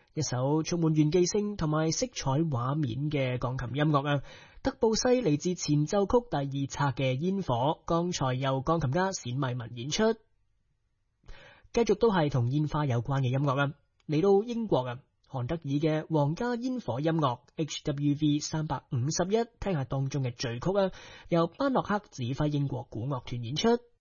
一首充滿炫技聲同埋色彩畫面嘅鋼琴音樂啊。德布西嚟自前奏曲第二冊嘅煙火，剛才由鋼琴家冼米文演出。繼續都係同煙花有關嘅音樂啊，嚟到英國啊，韓德爾嘅皇家煙火音樂 HWV 351，聽下當中嘅序曲啊，由班諾克指揮英國古樂團演出。